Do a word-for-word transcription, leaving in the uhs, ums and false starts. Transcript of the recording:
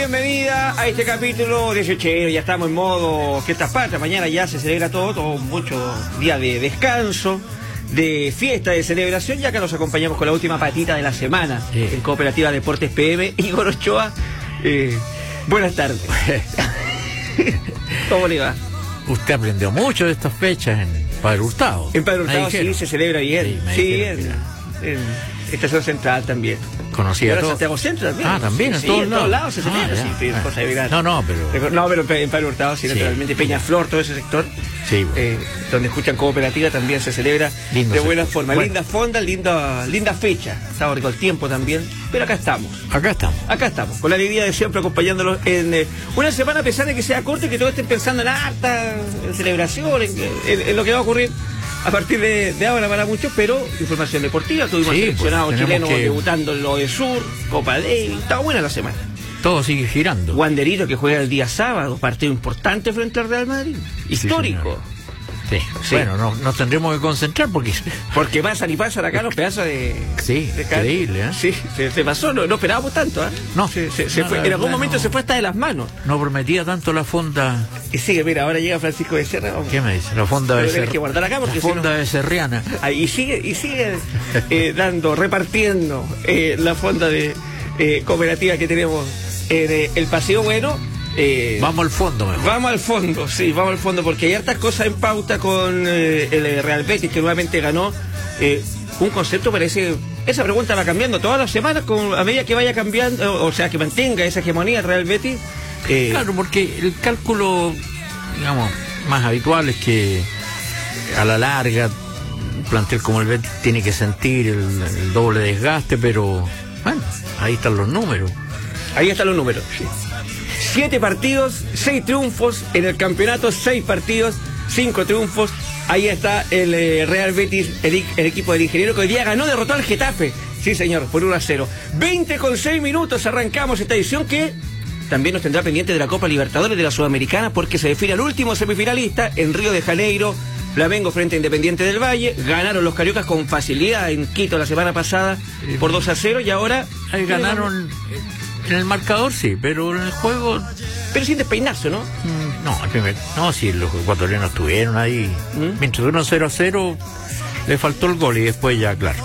bienvenida a este capítulo dieciochero. Ya estamos en modo fiestas patrias. Mañana ya se celebra todo, todo mucho día de descanso, de fiesta, de celebración, ya que nos acompañamos con la última patita de la semana, sí, en Cooperativa Deportes P M. Igor Ochoa, eh, buenas tardes. ¿Cómo le va? Usted aprendió mucho de estas fechas en Padre Hurtado. En Padre Hurtado sí se celebra bien. Sí, sí, en, en Estación Central también. Conocía todo. Santiago Centro también. Ah, también, sí, en, todos, en lados. todos lados se celebra, ah, sí, ah, cosa de verano. No, no, pero... No, pero en Padre Hurtado sí, sí, naturalmente. Peñaflor, todo ese sector, sí, bueno. eh, donde escuchan Cooperativa, también se celebra lindo de buena sector. forma. Bueno. Linda fonda, linda, linda fecha. Estaba rico el tiempo también, pero acá estamos. Acá estamos. Acá estamos, con la alegría de siempre acompañándolos en eh, una semana, a pesar de que sea corta y que todos estén pensando en harta, en celebración, en, en, en lo que va a ocurrir a partir de, de ahora para muchos, pero información deportiva. Tuvimos sí, seleccionados pues, chilenos que... debutando en lo de Sur, Copa Davis. Estaba buena la semana. Todo sigue girando. Wanderito, que juega el día sábado, partido importante frente al Real Madrid. Histórico. Sí, sí. Sí. Bueno, nos, nos tendremos que concentrar porque... Porque pasan y pasan acá los pedazos de... Sí, de increíble, ¿eh? Sí, se, se pasó, no, no esperábamos tanto, ¿eh? No. Se, se, se no fue, en algún momento no, se fue hasta de las manos. No prometía tanto la fonda... Y sigue, mira, ahora llega Francisco Becerra. Vamos. ¿Qué me dice? La fonda de Becerra. que guardar acá porque la fonda si no... becerriana. Y sigue, y sigue eh, dando, repartiendo eh, la fonda de eh, cooperativa que tenemos en eh, el Paseo Bueno. Eh, vamos al fondo mejor. Vamos al fondo, sí, vamos al fondo, porque hay hartas cosas en pauta con eh, el Real Betis, que nuevamente ganó. Eh, un concepto parece... Esa pregunta va cambiando todas las semanas con, a medida que vaya cambiando, o sea, que mantenga esa hegemonía el Real Betis. Eh, claro, porque el cálculo, digamos, más habitual es que a la larga un plantel como el Betis tiene que sentir el, el doble desgaste, pero bueno, ahí están los números. Ahí están los números, sí. Siete partidos, seis triunfos en el campeonato, seis partidos, cinco triunfos. Ahí está el eh, Real Betis, el, el equipo del ingeniero que hoy día ganó, derrotó al Getafe. Sí, señor, por uno a cero. veinte con seis minutos arrancamos esta edición que también nos tendrá pendiente de la Copa Libertadores de la Sudamericana, porque se define al último semifinalista en Río de Janeiro. Flamengo frente a Independiente del Valle. Ganaron los cariocas con facilidad en Quito la semana pasada por dos a cero y ahora... Ahí ganaron... En el marcador sí, pero en el juego... Pero sin despeinarse, ¿no? Mm, no, el primer... No, sí, los ecuatorianos estuvieron ahí. ¿Mm? Mientras uno cero a cero, le faltó el gol y después ya, claro.